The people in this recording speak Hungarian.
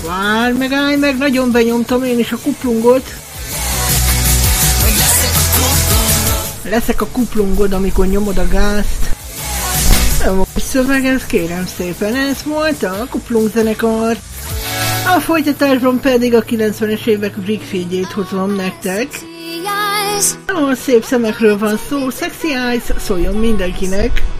Várj meg, állj meg, nagyon benyomtam én is a kuplungot. Leszek a kuplungod, amikor nyomod a gázt. Nem volt szöveg, ez kérem szépen, ez volt a kuplung zenekar. A folytatásban pedig a 90-es évek Brickfeedjét hozom nektek. Ahol szép szemekről van szó, Sexy Eyes, szóljon mindenkinek.